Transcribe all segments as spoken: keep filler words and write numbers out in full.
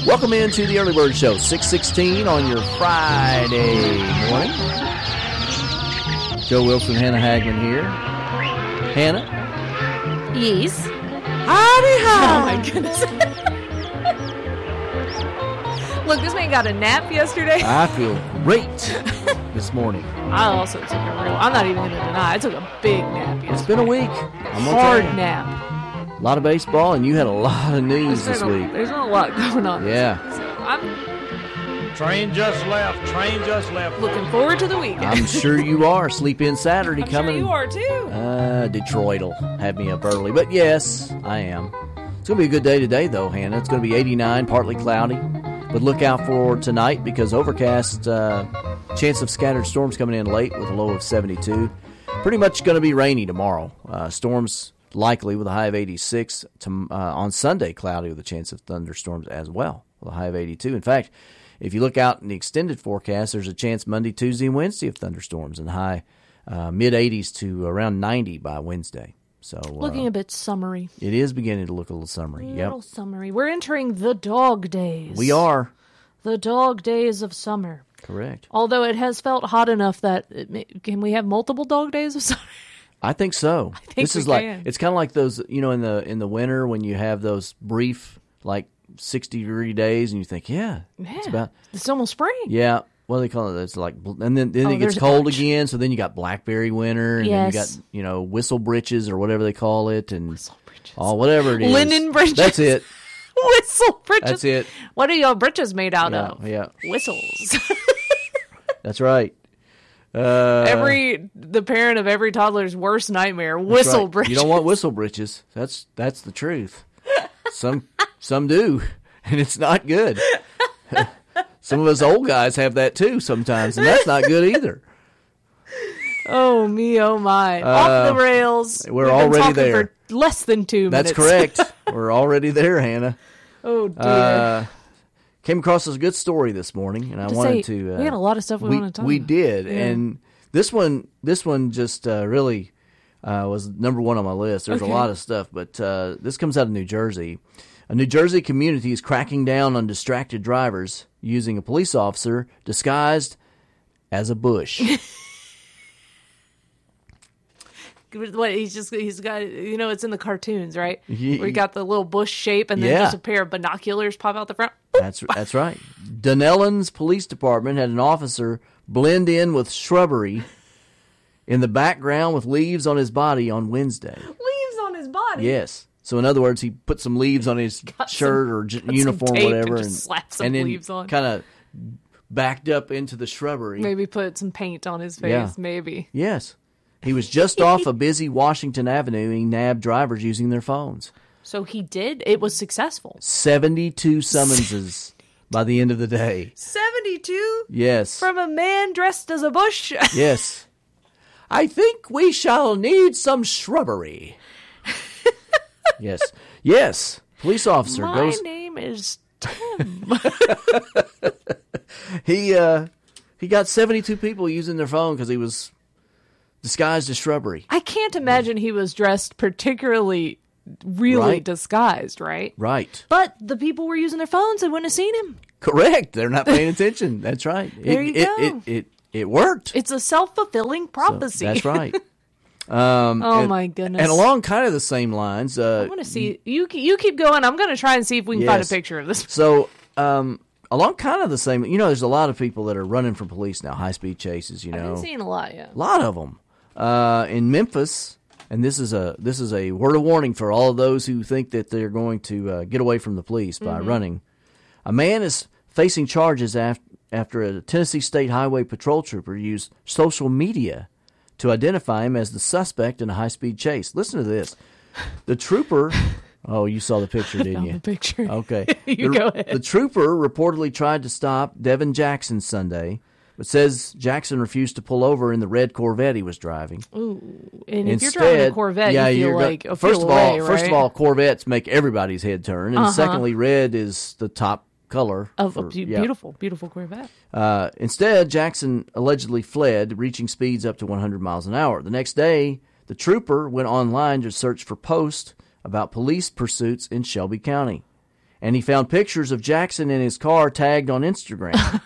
Welcome into the Early Bird Show, six sixteen on your Friday morning. Joe Wilson, Hannah Hagman here. Hannah? Yes. Howdy, Oh, my goodness. Look, this man got a nap yesterday. I feel great this morning. I also took a real, I'm not even going to deny, I took a big nap yesterday. It's been a week. I'm Hard okay. nap. A lot of baseball, and you had a lot of news There's this been a- week. There's been a lot going on. Yeah. So I'm Train just left. Train just left. looking forward to the weekend. I'm sure you are. Sleep In Saturday I'm coming. sure you are too. Uh, Detroit will have me up early. But yes, I am. It's going to be a good day today, though, Hannah. It's going to be eighty-nine, partly cloudy. But look out for tonight because overcast, uh, chance of scattered storms coming in late with a low of seventy-two. Pretty much going to be rainy tomorrow. Uh, storms likely with a high of eighty-six. To, uh, on Sunday, cloudy with a chance of thunderstorms as well with a high of eighty-two. In fact, if you look out in the extended forecast, there's a chance Monday, Tuesday, and Wednesday of thunderstorms and high uh, mid-eighties to around ninety by Wednesday. So uh, Looking a bit summery. it is beginning to look a little summery. A Yep, little summery. We're entering the dog days. we are. The dog days of summer. Correct. Although it has felt hot enough that it may, can we have multiple dog days of summer? I think so. I think this we is like can. it's kind of like those, you know, in the in the winter when you have those brief like sixty degree days, and you think, yeah, it's Yeah. about It's almost spring. yeah. What do they call it? It's like, bl- and then then Oh, it gets there's a cold bunch. again. So then you got blackberry winter, and then you Yes. got you know whistle britches or whatever they call it, and Whistle britches. oh whatever it is, Linen britches. That's it. Whistle britches. That's it. What are your britches made out Yeah, of? yeah. Whistles. That's right. Uh, every the parent of every toddler's worst nightmare. that's Whistle right. britches. You don't want whistle britches. That's that's the truth. Some some do, and it's not good. Some of us old guys have that too sometimes, and that's not good either. Oh me, oh my! Off the rails. Uh, we're We've been already talking there. For less than two That's minutes. correct. We're already there, Hannah. Oh dear. Uh, came across a good story this morning, and I To wanted say, to. Uh, we had a lot of stuff we, we, want to talk we about. did, Yeah. and this one, this one just uh, really uh, was number one on my list. There's Okay. a lot of stuff, but uh, this comes out of New Jersey. A New Jersey community is cracking down on distracted drivers using a police officer disguised as a bush. What he's just he's got you know it's in the cartoons, right? Ye- Where you got the little bush shape and then Yeah. just a pair of binoculars pop out the front. That's that's right. Dunellan's Police Department had an officer blend in with shrubbery in the background with leaves on his body on Wednesday. Leaves on his body. Yes. So in other words, he put some leaves on his Got shirt some- or j- got some uniform, tape and whatever, just slapped some and then leaves on. kind of backed up into the shrubbery. Maybe put some paint on his face. Yeah. Maybe. Yes. He was just off a busy Washington Avenue. He nabbed drivers using their phones. So he did. It was successful. seventy-two summonses by the end of the day. Seventy-two Yes. from a man dressed as a bush. Yes. I think we shall need some shrubbery. Yes. Yes. Police officer My goes. name is Tim. He uh he got seventy-two people using their phone because he was disguised as shrubbery. I can't imagine he was dressed particularly, really Right. disguised, right? Right. But the people were using their phones; they wouldn't have seen him. Correct. They're not paying attention. That's right. There it, you it, go. It, it, it worked. It's a self-fulfilling So, prophecy. that's right. Um, Oh and- my goodness! And along kind of the same lines, uh, I want to see you. You keep going. I'm going to try and see if we can find a Yes. picture of this. so um, along kind of the same, you know, there's a lot of people that are running from police now, high speed chases. You I've know, been seeing a lot. Yeah. a lot of them uh, in Memphis. And this is a this is a word of warning for all of those who think that they're going to uh, get away from the police by Mm-hmm. running. A man is facing charges after after a Tennessee State Highway Patrol trooper used social media to identify him as the suspect in a high-speed chase. Listen to this. The trooper... Oh, you saw the picture, didn't Found you? the picture. Okay. You the, go ahead. The trooper reportedly tried to stop Devin Jackson Sunday, but says Jackson refused to pull over in the red Corvette he was driving. Ooh, and if Instead, you're driving a Corvette, yeah, you feel you're go- like a first feel of all, away, first of right? all, Corvettes make everybody's head turn, and Uh-huh. secondly, red is the top color of for- a be- yeah. beautiful, beautiful Corvette. Uh, instead, Jackson allegedly fled, reaching speeds up to one hundred miles an hour. The next day, the trooper went online to search for posts about police pursuits in Shelby County. and he found pictures of Jackson in his car tagged on Instagram.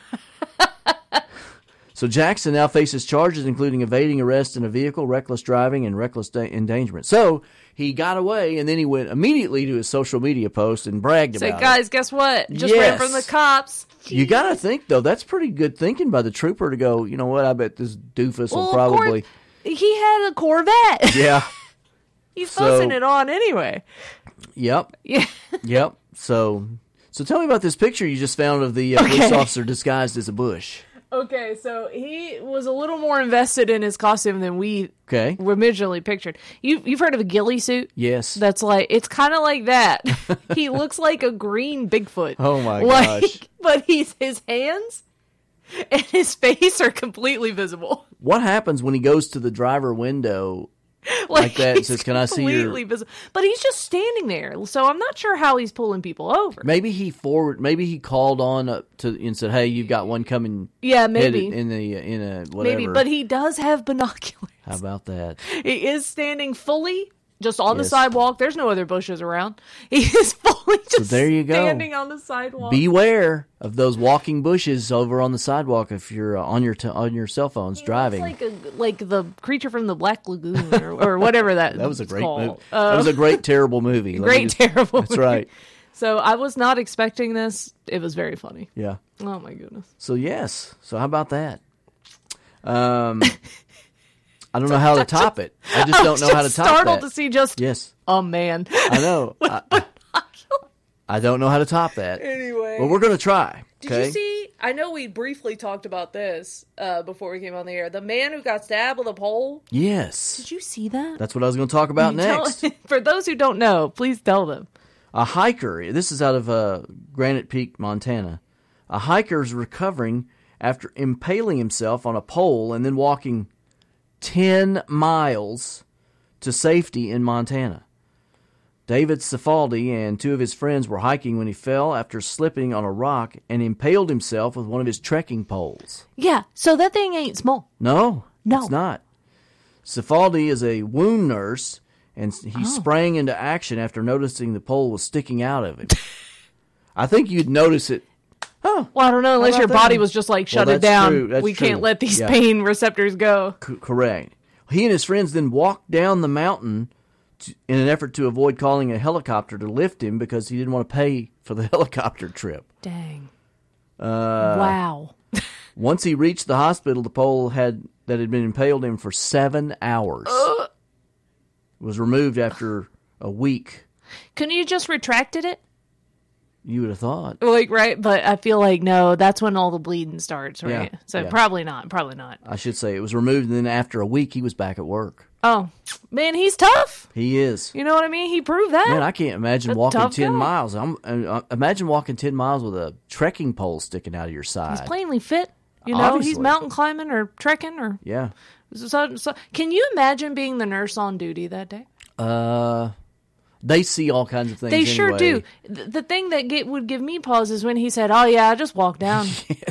So Jackson now faces charges including evading arrest in a vehicle, reckless driving, and reckless da- endangerment. So he got away, and then he went immediately to his social media post and bragged Say, about guys, it. guess what? Just Yes. ran from the cops. You got to think, though, that's pretty good thinking by the trooper to go, you know what, I bet this doofus Well, will of probably... course, he had a Corvette. Yeah. He's So- posting it on anyway. Yep. Yeah. Yep. So so tell me about this picture you just found of the uh, police Okay. officer disguised as a bush. Okay, so he was a little more invested in his costume than we Okay. originally pictured. You, you've heard of a ghillie suit? Yes. That's like, it's kind of like that. He looks like a green Bigfoot. Oh, my like, gosh. But he's, his hands and his face are completely visible. What happens when he goes to the driver window like that and he's says, "Can I see your-" completely visible. But he's just standing there, so I'm not sure how he's pulling people over. Maybe he forward. Maybe he called on up to and said, "Hey, you've got one coming." Yeah, maybe. headed in the in a whatever. Maybe, but he does have binoculars. How about that? He is standing fully just on the Yes. sidewalk. There's no other bushes around. He is fully just there you go. standing on the sidewalk. Beware of those walking bushes over on the sidewalk if you're uh, on your t- on your cell phones He driving. looks like a, like the creature from the Black Lagoon or, or whatever that. That was a great called. movie. Uh, that was a great terrible movie. Let me great just- terrible. That's movie. right. So I was not expecting this. It was very funny. Yeah. Oh my goodness. So yes. So how about that? Um, I don't know how to top it. I just I don't was know how to just top startled that. to see just Yes, a man. I know. I, I- I don't know how to top that. Anyway. But we're gonna try. Did Okay. you see? I know we briefly talked about this uh, before we came on the air. The man who got stabbed with a pole. Yes. Did you see that? That's what I was going to talk about Tell- next. For those who don't know, please tell them. A hiker. This is out of uh, Granite Peak, Montana. A hiker is recovering after impaling himself on a pole and then walking ten miles to safety in Montana. David Cifaldi and two of his friends were hiking when he fell after slipping on a rock and impaled himself with one of his trekking poles. Yeah, so that thing ain't small. No, No. it's not. Cifaldi is a wound nurse, and he Oh. sprang into action after noticing the pole was sticking out of him. I think you'd notice it. Oh, Well, I don't know, unless about your that? body was just like, shut Well, it that's down. true, that's we true. can't let these Yeah. pain receptors go. c- correct. He and his friends then walked down the mountain to, in an effort to avoid calling a helicopter to lift him because he didn't want to pay for the helicopter trip. Dang. Uh, Wow. Once he reached the hospital, the pole had that had been impaled him for seven hours. Was removed after a week. Couldn't you just retracted it? You would have thought. Like, right? But I feel like, no, that's when all the bleeding starts, right? Yeah, So yeah. probably not. Probably not. I should say it was removed, and then after a week, he was back at work. Oh, man, he's tough. He is. You know what I mean? He proved that. Man, I can't imagine A walking tough ten guy. miles. I'm, uh, imagine walking ten miles with a trekking pole sticking out of your side. He's plainly fit. You know, Obviously. he's mountain climbing or trekking or. Yeah. So, so, can you imagine being the nurse on duty that day? Uh, they see all kinds of things. They sure do. anyway. The, the thing that get, would give me pause is when he said, "Oh yeah, I just walked down."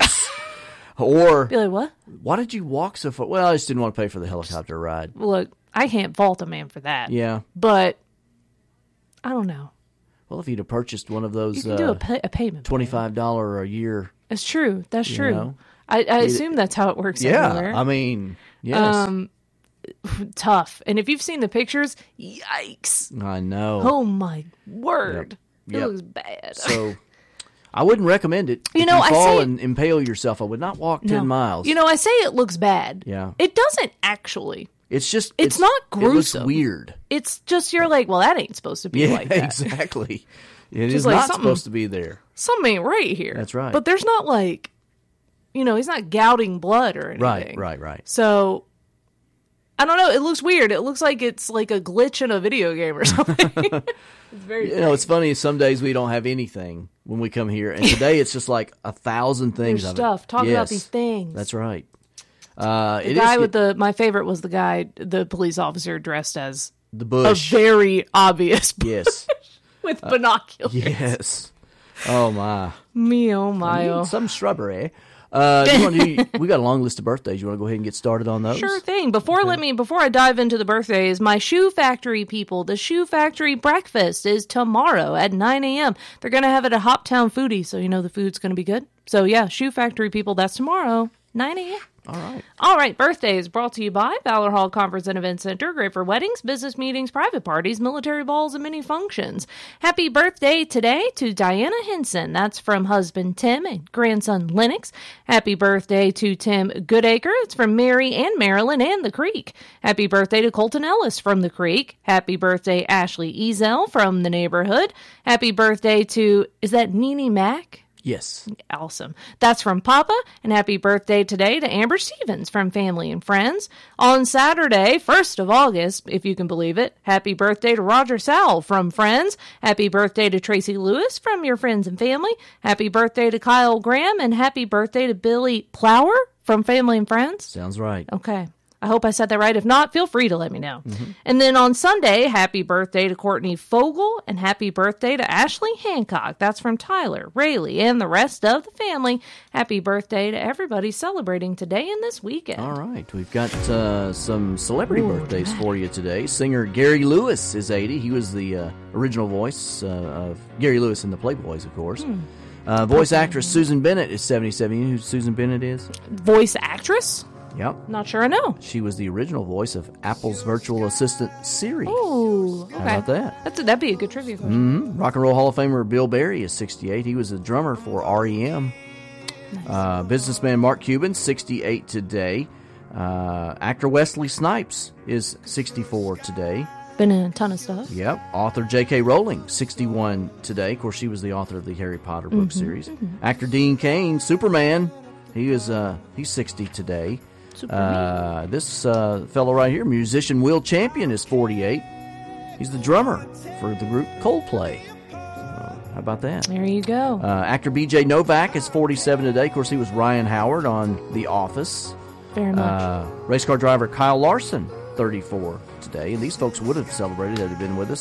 Or Be like, what? why did you walk so far? Well, I just didn't want to pay for the helicopter ride. Look, I can't fault a man for that. Yeah. But I don't know. Well, if you'd have purchased one of You those can do a, uh, pay, a payment. plan. twenty-five dollars a year. It's true. That's You true. know? I, I assume that's how it works everywhere. I mean, yes. Um, tough. And if you've seen the pictures, yikes. I know. Oh my word. Yep. It Yep. looks bad. So I wouldn't recommend it. You if know, you I fall say- and impale yourself, I would not walk No. ten miles. You know, I say it looks bad. Yeah. It doesn't actually. it's just it's not It looks gruesome. weird. It's just you're like, well, that ain't supposed to be Yeah, like that. exactly. It Just is like not something- supposed to be there. Something ain't right here. That's right. But there's not like, you know, he's not gouting blood or anything. Right, right, right. So, I don't know. It looks weird. It looks like it's like a glitch in a video game or something. It's very You know, it's funny. Some days we don't have anything when we come here, and today it's just like a thousand things. There's of stuff. It. Talk about Yes, these things. That's right. Uh, The it guy is with the my favorite was the guy, the police officer dressed as the a bush. very obvious Yes, with binoculars. yes. Oh my. Me oh my Need oh. some shrubbery. Uh, do you want to do, we got a long list of birthdays. You want to go ahead and get started on those? Sure thing. Before okay. let me before I dive into the birthdays, my Shoe Factory people, the Shoe Factory breakfast is tomorrow at nine a.m. They're going to have it at Hoptown Foodie, so you know the food's going to be good. So yeah, Shoe Factory people, that's tomorrow, nine a.m. All right. All right. Birthdays brought to you by Valor Hall Conference and Event Center. Great for weddings, business meetings, private parties, military balls, and many functions. Happy birthday today to Diana Henson. That's from husband Tim and grandson Lennox. Happy birthday to Tim Goodacre. It's from Mary and Marilyn and the Creek. Happy birthday to Colton Ellis from the Creek. Happy birthday Ashley Ezel from the neighborhood. Happy birthday to, is that Nene Mack? Yes. Awesome. That's from Papa. And happy birthday today to Amber Stevens from Family and Friends. On Saturday, first of August, if you can believe it, happy birthday to Roger Sowell from Friends. Happy birthday to Tracy Lewis from Your Friends and Family. Happy birthday to Kyle Graham. And happy birthday to Billy Plower from Family and Friends. Sounds right. Okay. I hope I said that right. If not, feel free to let me know. Mm-hmm. And then on Sunday, happy birthday to Courtney Fogel and happy birthday to Ashley Hancock. That's from Tyler, Rayleigh, and the rest of the family. Happy birthday to everybody celebrating today and this weekend. All right. We've got uh, some celebrity Ooh, birthdays nice. for you today. Singer Gary Lewis is eighty. He was the uh, original voice uh, of Gary Lewis in the Playboys, of course. Hmm. Uh, voice actress Susan Bennett is seventy-seven. You know who Susan Bennett is? Voice actress? Yep. Not sure I know. She was the original voice of Apple's virtual assistant Siri. Ooh, okay. How about that? That's a, that'd be a good trivia question. Mm-hmm. Rock and Roll Hall of Famer Bill Berry is sixty-eight. He was a drummer for R E M. Nice. Uh, businessman Mark Cuban, sixty-eight today. Uh, actor Wesley Snipes is sixty-four today. Been in a ton of stuff. Yep. Author J K. Rowling, sixty-one today. Of course, she was the author of the Harry Potter book Mm-hmm, series. mm-hmm. Actor Dean Cain, Superman. He is uh, he's sixty today. Uh, this uh, fellow right here, musician Will Champion, is forty-eight. He's the drummer for the group Coldplay. So, how about that? There you go. Uh, actor B J Novak is forty-seven today. Of course, he was Ryan Howard on The Office. Very much. Uh, race car driver Kyle Larson, thirty-four today. And these folks would have celebrated had they been with us.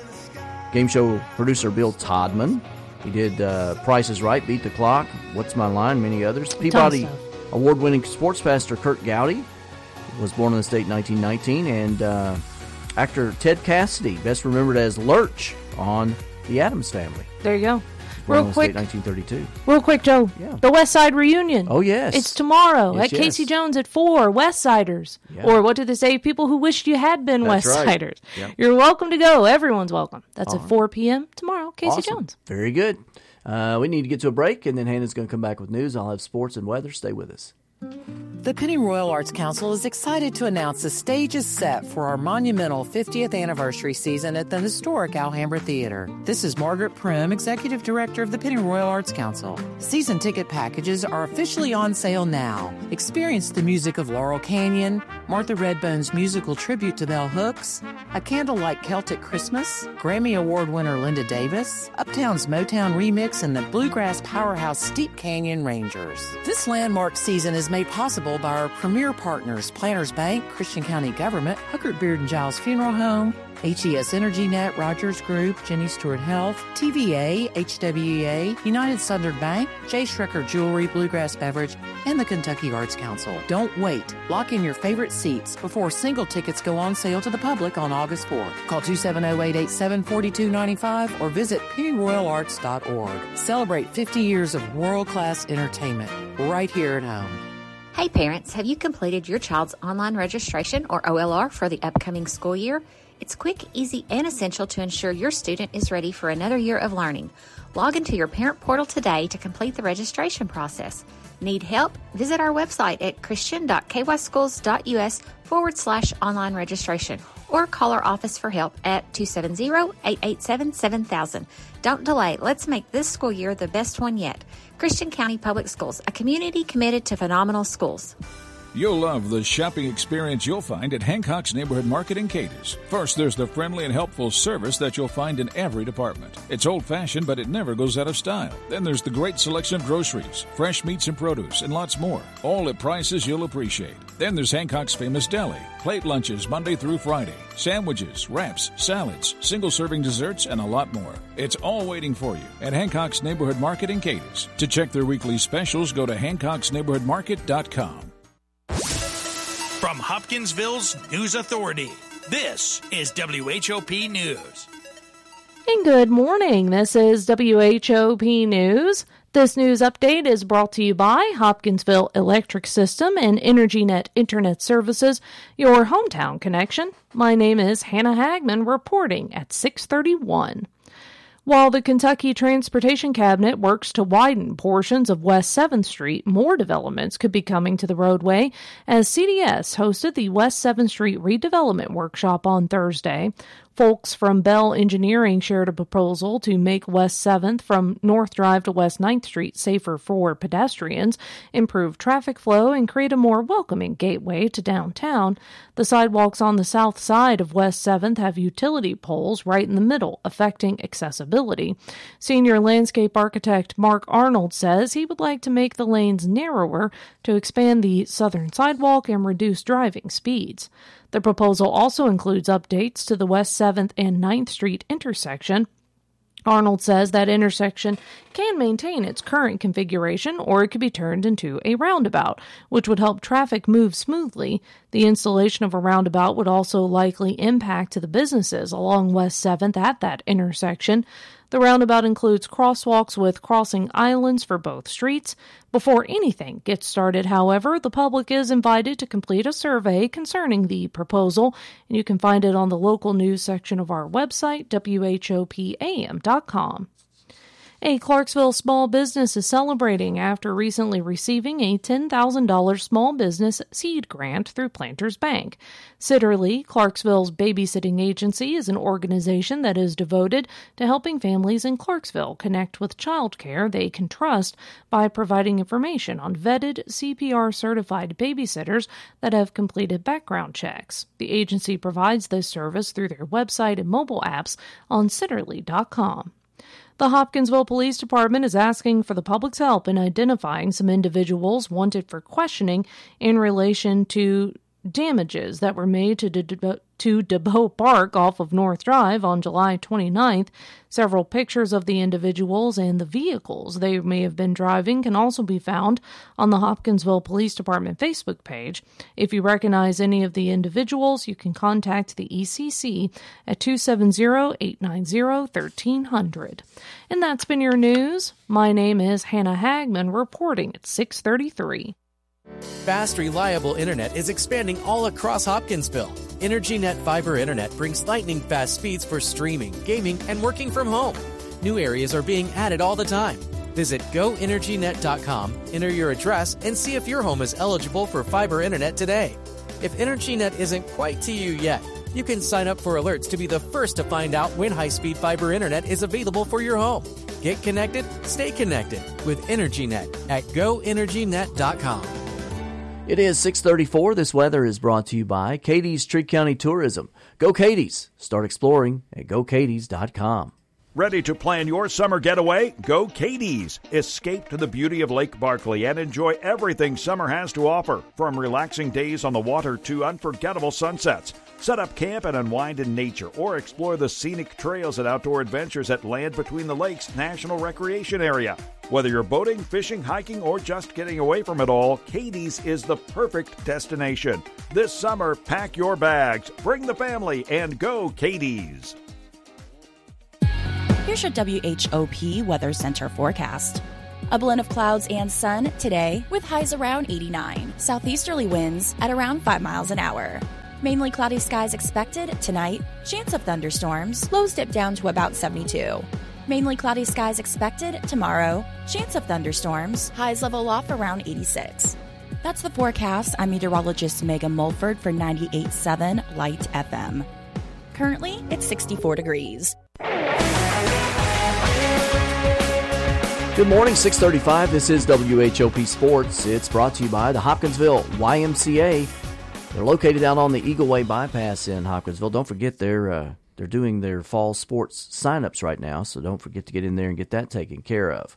Game show producer Bill Todman. He did uh, Price is Right, Beat the Clock, What's My Line, many others. Peabody award-winning sports pastor Kurt Gowdy was born in the state in nineteen nineteen. And uh, actor Ted Cassidy, best remembered as Lurch on The Addams Family. There you go. Born Real in quick, the state nineteen thirty-two. Real quick, Joe. Yeah. The West Side reunion. Oh, yes. It's tomorrow Yes, at Casey yes. Jones at four. West Siders. Yeah. Or what do they say? People who wished you had been That's West right. Siders. Yep. You're welcome to go. Everyone's welcome. That's All at right. four p.m. tomorrow. Casey Awesome. Jones. Very good. Uh, we need to get to a break, and then Hannah's going to come back with news. I'll have sports and weather. Stay with us. The Pennyroyal Arts Council is excited to announce the stage is set for our monumental fiftieth anniversary season at the historic Alhambra Theater. This is Margaret Prim, Executive Director of the Pennyroyal Arts Council. Season ticket packages are officially on sale now. Experience the music of Laurel Canyon, Martha Redbone's musical tribute to Bell Hooks, A Candlelight Celtic Christmas, Grammy Award winner Linda Davis, Uptown's Motown remix, and the bluegrass powerhouse Steep Canyon Rangers. This landmark season is made possible by our premier partners, Planners Bank, Christian County Government, Huckert Beard and Giles Funeral Home, H E S Energy Net, Rogers Group, Jenny Stewart Health, T V A, H W E A, United Southern Bank, J. Schrecker Jewelry, Bluegrass Beverage, and the Kentucky Arts Council. Don't wait. Lock in your favorite seats before single tickets go on sale to the public on August fourth. Call two seven zero, eight eight seven, four two nine five or visit pennyroyal arts dot org. Celebrate fifty years of world-class entertainment right here at home. Hey parents, have you completed your child's online registration or O L R for the upcoming school year? It's quick, easy, and essential to ensure your student is ready for another year of learning. Log into your parent portal today to complete the registration process. Need help? Visit our website at christian.kyschools.us forward slash online registration or call our office for help at two seven zero, eight eight seven, seven thousand. Don't delay. Let's make this school year the best one yet. Christian County Public Schools, a community committed to phenomenal schools. You'll love the shopping experience you'll find at Hancock's Neighborhood Market in Cadiz. First, there's the friendly and helpful service that you'll find in every department. It's old-fashioned, but it never goes out of style. Then there's the great selection of groceries, fresh meats and produce, and lots more, all at prices you'll appreciate. Then there's Hancock's famous deli, plate lunches Monday through Friday, sandwiches, wraps, salads, single-serving desserts, and a lot more. It's all waiting for you at Hancock's Neighborhood Market in Cadiz. To check their weekly specials, go to hancocks neighborhood market dot com. From Hopkinsville's News Authority, this is W H O P News. And good morning. This is W H O P News. This news update is brought to you by Hopkinsville Electric System and EnergyNet Internet Services, your hometown connection. My name is Hannah Hagman, reporting at six thirty-one. While the Kentucky Transportation Cabinet works to widen portions of West seventh Street, more developments could be coming to the roadway as C D S hosted the West seventh Street redevelopment workshop on Thursday. Folks from Bell Engineering shared a proposal to make West seventh from North Drive to West ninth Street safer for pedestrians, improve traffic flow, and create a more welcoming gateway to downtown. The sidewalks on the south side of West seventh have utility poles right in the middle, affecting accessibility. Senior landscape architect Mark Arnold says he would like to make the lanes narrower to expand the southern sidewalk and reduce driving speeds. The proposal also includes updates to the West seventh and ninth Street intersection. Arnold says that intersection can maintain its current configuration, or it could be turned into a roundabout, which would help traffic move smoothly. The installation of a roundabout would also likely impact to the businesses along West seventh at that intersection. The roundabout includes crosswalks with crossing islands for both streets. Before anything gets started, however, the public is invited to complete a survey concerning the proposal, and you can find it on the local news section of our website, W H O P A M dot com. A Clarksville small business is celebrating after recently receiving a ten thousand dollars small business seed grant through Planters Bank. Sitterly, Clarksville's babysitting agency, is an organization that is devoted to helping families in Clarksville connect with childcare they can trust by providing information on vetted C P R-certified babysitters that have completed background checks. The agency provides this service through their website and mobile apps on sitterly dot com. The Hopkinsville Police Department is asking for the public's help in identifying some individuals wanted for questioning in relation to damages that were made to De- to DeBow Park off of North Drive on July twenty-ninth. Several pictures of the individuals and the vehicles they may have been driving can also be found on the Hopkinsville Police Department Facebook page. If you recognize any of the individuals, you can contact the E C C at two seven zero, eight nine zero, one three zero zero. And that's been your news. My name is Hannah Hagman, reporting at six thirty-three. Fast, reliable internet is expanding all across Hopkinsville. EnergyNet Fiber Internet brings lightning-fast speeds for streaming, gaming, and working from home. New areas are being added all the time. Visit go energy net dot com, enter your address, and see if your home is eligible for fiber internet today. If EnergyNet isn't quite to you yet, you can sign up for alerts to be the first to find out when high-speed fiber internet is available for your home. Get connected, stay connected with EnergyNet at go energy net dot com. It is six thirty-four. This weather is brought to you by Cadiz Tree County Tourism. Go Cadiz. Start exploring at go cadiz dot com. Ready to plan your summer getaway? Go Cadiz. Escape to the beauty of Lake Barkley and enjoy everything summer has to offer, from relaxing days on the water to unforgettable sunsets. Set up camp and unwind in nature, or explore the scenic trails and outdoor adventures at Land Between the Lakes National Recreation Area. Whether you're boating, fishing, hiking, or just getting away from it all, Cadiz is the perfect destination. This summer, pack your bags, bring the family, and go Cadiz. Here's your W H O P Weather Center forecast. A blend of clouds and sun today with highs around eighty-nine. Southeasterly winds at around five miles an hour. Mainly cloudy skies expected tonight. Chance of thunderstorms. Lows dip down to about seventy-two. Mainly cloudy skies expected tomorrow. Chance of thunderstorms. Highs level off around eighty-six. That's the forecast. I'm meteorologist Megan Mulford for ninety-eight point seven Light F M. Currently, it's sixty-four degrees. Good morning, six thirty-five. This is W H O P Sports. It's brought to you by the Hopkinsville Y M C A. They're located out on the Eagle Way bypass in Hopkinsville. Don't forget they're uh, they're doing their fall sports sign-ups right now, so don't forget to get in there and get that taken care of.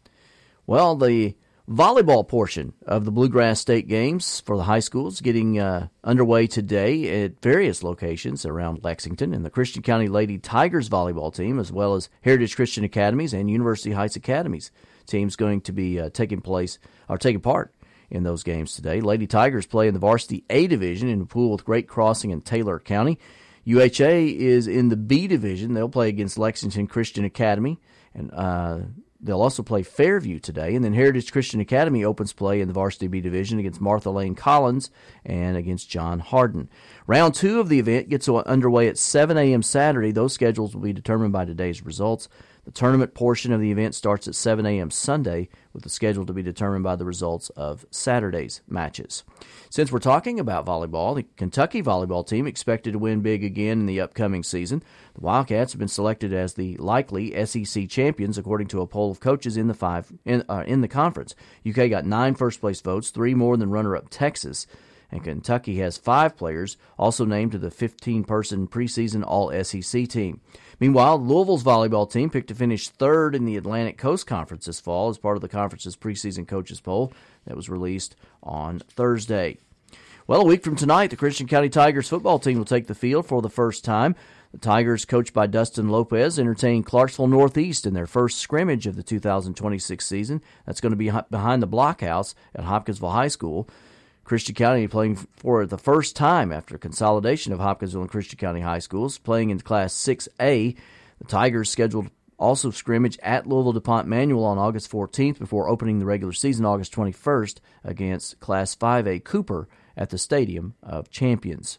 Well, the volleyball portion of the Bluegrass State Games for the high schools getting uh, underway today at various locations around Lexington, and the Christian County Lady Tigers volleyball team, as well as Heritage Christian Academies and University Heights Academies teams going to be uh, taking place or taking part in those games today. Lady Tigers play in the Varsity A division in a pool with Great Crossing and Taylor County. U H A is in the B division. They'll play against Lexington Christian Academy, and uh, they'll also play Fairview today. And then Heritage Christian Academy opens play in the Varsity B division against Martha Lane Collins and against John Hardin. Round two of the event gets underway at seven a.m. Saturday. Those schedules will be determined by today's results. The tournament portion of the event starts at seven a.m. Sunday, with the schedule to be determined by the results of Saturday's matches. Since we're talking about volleyball, the Kentucky volleyball team expected to win big again in the upcoming season. The Wildcats have been selected as the likely S E C champions, according to a poll of coaches in the five in, uh, in the conference. U K got nine first-place votes, three more than runner-up Texas. And Kentucky has five players also named to the fifteen-person preseason All-S E C team. Meanwhile, Louisville's volleyball team picked to finish third in the Atlantic Coast Conference this fall as part of the conference's preseason coaches poll that was released on Thursday. Well, a week from tonight, the Christian County Tigers football team will take the field for the first time. The Tigers, coached by Dustin Lopez, entertain Clarksville Northeast in their first scrimmage of the two thousand twenty-six season. That's going to be behind the Blockhouse at Hopkinsville High School. Christian County playing for the first time after consolidation of Hopkinsville and Christian County High Schools, playing in Class six A. The Tigers scheduled also scrimmage at Louisville DuPont Manual on August fourteenth before opening the regular season August twenty-first against Class five A Cooper at the Stadium of Champions.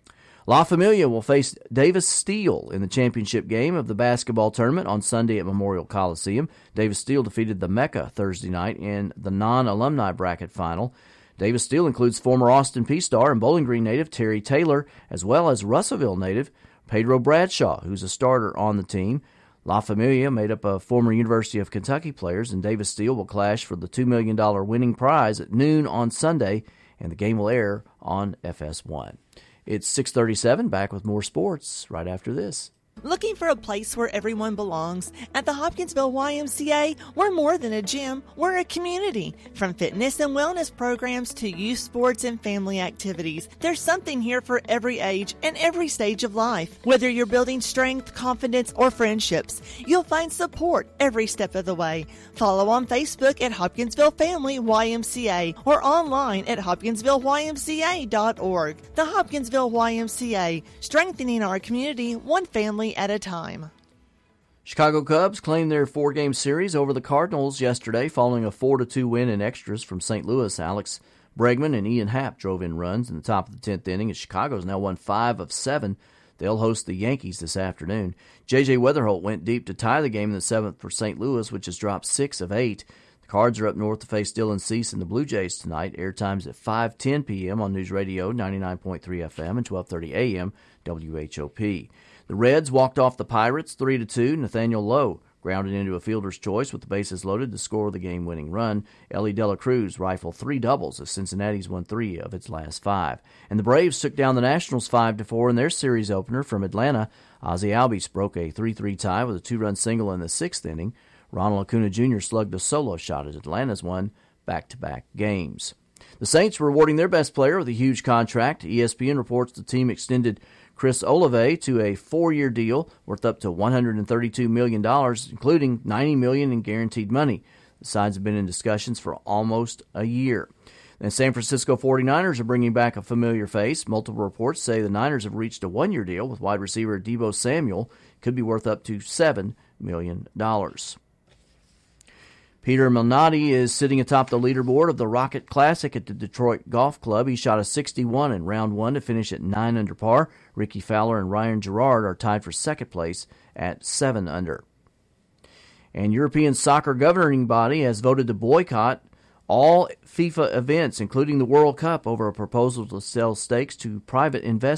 La Familia will face Davis Steel in the championship game of the basketball tournament on Sunday at Memorial Coliseum. Davis Steel defeated the Mecca Thursday night in the non-alumni bracket final. Davis Steel includes former Austin Peay star and Bowling Green native Terry Taylor, as well as Russellville native Pedro Bradshaw, who's a starter on the team. La Familia, made up of former University of Kentucky players, and Davis Steel will clash for the two million dollars winning prize at noon on Sunday, and the game will air on F S one. It's six thirty-seven, back with more sports right after this. Looking for a place where everyone belongs? At the Hopkinsville Y M C A, we're more than a gym, we're a community. From fitness and wellness programs to youth sports and family activities, there's something here for every age and every stage of life. Whether you're building strength, confidence, or friendships, you'll find support every step of the way. Follow on Facebook at Hopkinsville Family Y M C A or online at hopkinsville y m c a dot org. The Hopkinsville Y M C A, strengthening our community one family at a time. Chicago Cubs claimed their four-game series over the Cardinals yesterday following a four to two win in extras from Saint Louis. Alex Bregman and Ian Happ drove in runs in the top of the tenth inning, as Chicago's now won five of seven. They'll host the Yankees this afternoon. J J Weatherholt went deep to tie the game in the seventh for Saint Louis, which has dropped six of eight. The Cards are up north to face Dylan Cease and the Blue Jays tonight. Airtime's at five ten p.m. on News Radio ninety-nine point three F M and twelve thirty a.m. W H O P. The Reds walked off the Pirates three to two. Nathaniel Lowe grounded into a fielder's choice with the bases loaded to score the game-winning run. Ellie Dela Cruz rifled three doubles as Cincinnati's won three of its last five. And the Braves took down the Nationals five to four in their series opener from Atlanta. Ozzie Albies broke a three three tie with a two-run single in the sixth inning. Ronald Acuna Junior slugged a solo shot as Atlanta's won back-to-back games. The Saints were rewarding their best player with a huge contract. E S P N reports the team extended Chris Olave to a four-year deal worth up to one hundred thirty-two million dollars, including ninety million dollars in guaranteed money. The sides have been in discussions for almost a year. The San Francisco forty-niners are bringing back a familiar face. Multiple reports say the Niners have reached a one-year deal with wide receiver Deebo Samuel. Could be worth up to seven million dollars. Peter Malnati is sitting atop the leaderboard of the Rocket Classic at the Detroit Golf Club. He shot a sixty-one in round one to finish at nine under par. Ricky Fowler and Ryan Gerard are tied for second place at seven under. And European Soccer Governing Body has voted to boycott all FIFA events, including the World Cup, over a proposal to sell stakes to private investment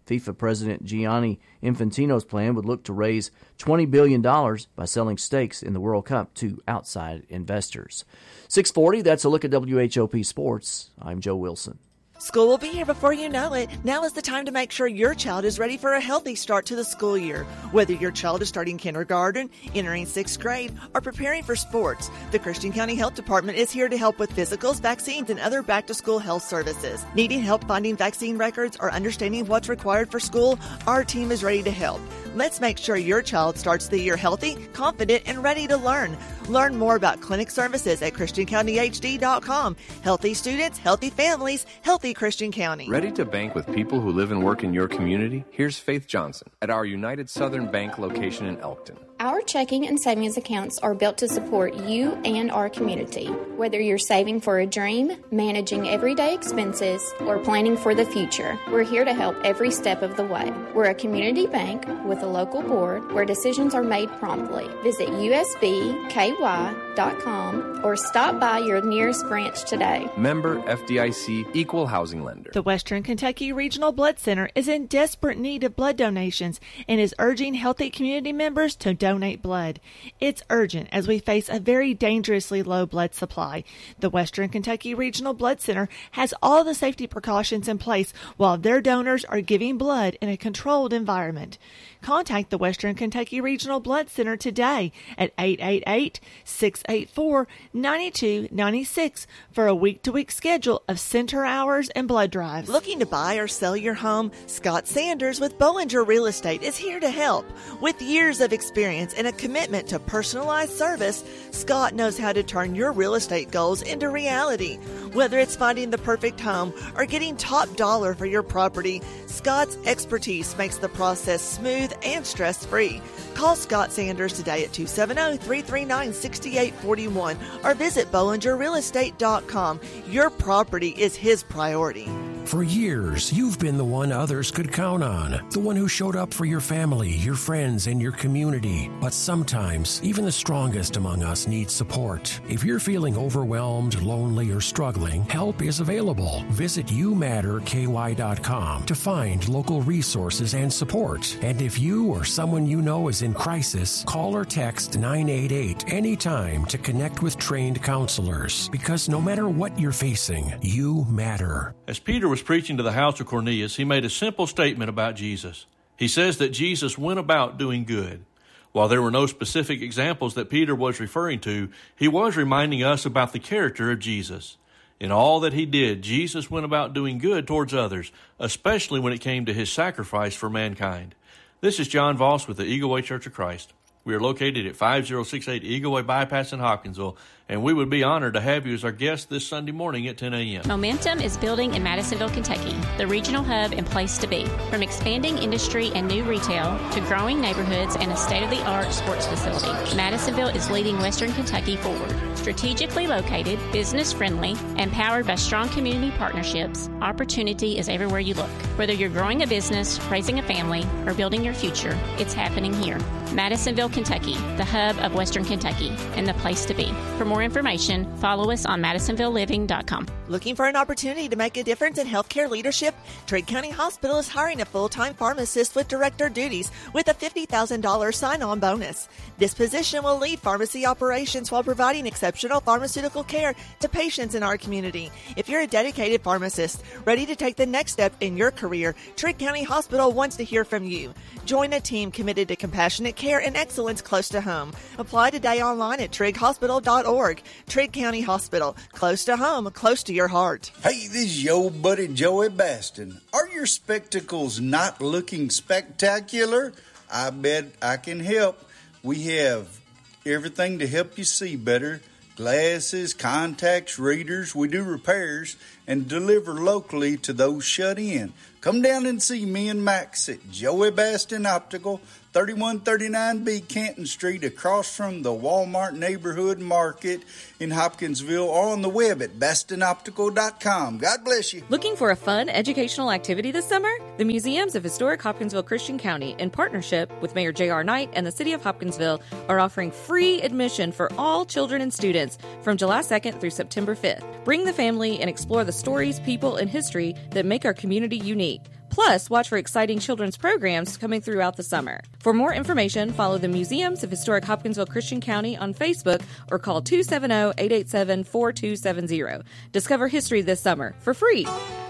FIFA President Gianni Infantino's plan would look to raise twenty billion dollars by selling stakes in the World Cup to outside investors. six forty, that's a look at W H O P Sports. I'm Joe Wilson. School will be here before you know it. Now is the time to make sure your child is ready for a healthy start to the school year. Whether your child is starting kindergarten, entering sixth grade, or preparing for sports, the Christian County Health Department is here to help with physicals, vaccines, and other back-to-school health services. Needing help finding vaccine records or understanding what's required for school? Our team is ready to help. Let's make sure your child starts the year healthy, confident, and ready to learn. Learn more about clinic services at Christian County H D dot com. Healthy students, healthy families, healthy Christian County. Ready to bank with people who live and work in your community? Here's Faith Johnson at our United Southern Bank location in Elkton. Our checking and savings accounts are built to support you and our community. Whether you're saving for a dream, managing everyday expenses, or planning for the future, we're here to help every step of the way. We're a community bank with a local board where decisions are made promptly. Visit U S B K Y dot com or stop by your nearest branch today. Member F D I C, Equal Housing Lender. The Western Kentucky Regional Blood Center is in desperate need of blood donations and is urging healthy community members to donate blood. It's urgent as we face a very dangerously low blood supply. The Western Kentucky Regional Blood Center has all the safety precautions in place while their donors are giving blood in a controlled environment. Contact the Western Kentucky Regional Blood Center today at eight eight eight, six eight four, nine two nine six for a week-to-week schedule of center hours and blood drives. Looking to buy or sell your home? Scott Sanders with Bollinger Real Estate is here to help. With years of experience and a commitment to personalized service, Scott knows how to turn your real estate goals into reality. Whether it's finding the perfect home or getting top dollar for your property, Scott's expertise makes the process smooth and stress-free. Call Scott Sanders today at two seven zero, three three nine, six eight four one or visit bollinger real estate dot com. Your property is his priority. For years, you've been the one others could count on, the one who showed up for your family, your friends, and your community. But sometimes, even the strongest among us need support. If you're feeling overwhelmed, lonely, or struggling, help is available. Visit you matter K Y dot com to find local resources and support. And if you or someone you know is in crisis, call or text nine eight eight anytime to connect with trained counselors. Because no matter what you're facing, you matter. As Peter was preaching to the house of Cornelius, he made a simple statement about Jesus. He says that Jesus went about doing good. While there were no specific examples that Peter was referring to, he was reminding us about the character of Jesus. In all that he did, Jesus went about doing good towards others, especially when it came to his sacrifice for mankind. This is John Voss with the Eagle Way Church of Christ. We are located at five oh six eight Eagle Way Bypass in Hopkinsville, and we would be honored to have you as our guest this Sunday morning at ten a.m. Momentum is building in Madisonville, Kentucky, the regional hub and place to be. From expanding industry and new retail to growing neighborhoods and a state-of-the-art sports facility, Madisonville is leading Western Kentucky forward. Strategically located, business-friendly, and powered by strong community partnerships, opportunity is everywhere you look. Whether you're growing a business, raising a family, or building your future, it's happening here. Madisonville, Kentucky, the hub of Western Kentucky, and the place to be. For more information, follow us on madisonville living dot com. Looking for an opportunity to make a difference in healthcare leadership? Trigg County Hospital is hiring a full-time pharmacist with director duties with a fifty thousand dollars sign-on bonus. This position will lead pharmacy operations while providing exceptional pharmaceutical care to patients in our community. If you're a dedicated pharmacist ready to take the next step in your career, Trigg County Hospital wants to hear from you. Join a team committed to compassionate care and excellence close to home. Apply today online at trigg hospital dot org. Trigg County Hospital, close to home, close to your heart. Hey, this is your buddy Joey Baston. Are your spectacles not looking spectacular? I bet I can help. We have everything to help you see better. Glasses, contacts, readers. We do repairs and deliver locally to those shut in. Come down and see me and Max at Joey Baston Optical, thirty-one thirty-nine B Canton Street, across from the Walmart Neighborhood Market in Hopkinsville, or on the web at baston optical dot com. God bless you. Looking for a fun educational activity this summer? The Museums of Historic Hopkinsville Christian County, in partnership with Mayor J R Knight and the City of Hopkinsville, are offering free admission for all children and students from July second through September fifth. Bring the family and explore the stories, people, and history that make our community unique. Plus, watch for exciting children's programs coming throughout the summer. For more information, follow the Museums of Historic Hopkinsville Christian County on Facebook or call two seven zero, eight eight seven, four two seven zero. Discover history this summer for free.